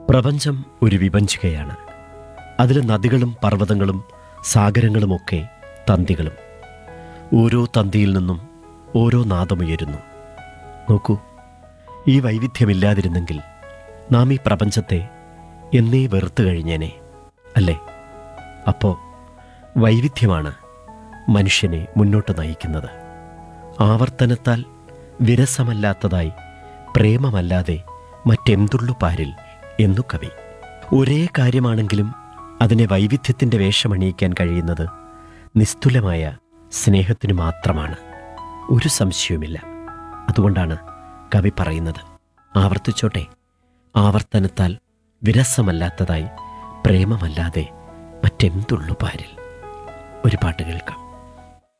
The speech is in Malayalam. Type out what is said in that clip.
പ്രപഞ്ചം ഒരു വിഭജികയാണ്. അതിലെ നദികളും പർവ്വതങ്ങളും സാഗരങ്ങളുമൊക്കെ തന്തികളും. ഓരോ തന്തിയിൽ നിന്നും ഓരോ നാദമുയരുന്നു. നോക്കൂ, ഈ വൈവിധ്യമില്ലാതിരുന്നെങ്കിൽ നാം ഈ പ്രപഞ്ചത്തെ എന്നേ വെറുത്തു കഴിഞ്ഞേനെ, അല്ലേ? അപ്പോൾ വൈവിധ്യമാണ് മനുഷ്യനെ മുന്നോട്ട് നയിക്കുന്നത്. ആവർത്തനത്താൽ വിരസമല്ലാത്തതായി പ്രേമമല്ലാതെ മറ്റെന്തുള്ളു പാരിൽ എന്നു കവി. ഒരേ കാര്യമാണെങ്കിലും അതിനെ വൈവിധ്യത്തിൻ്റെ വേഷമണിയിക്കാൻ കഴിയുന്നത് നിസ്തുലമായ സ്നേഹത്തിനു മാത്രമാണ്. ഒരു സംശയവുമില്ല. അതുകൊണ്ടാണ് കവി പറയുന്നത്, ആവർത്തിച്ചോട്ടെ, ആവർത്തനത്താൽ വിരസമല്ലാത്തതായി പ്രേമമല്ലാതെ മറ്റെന്തുള്ളു പാരിൽ. ഒരു പാട്ട് കേൾക്കാം.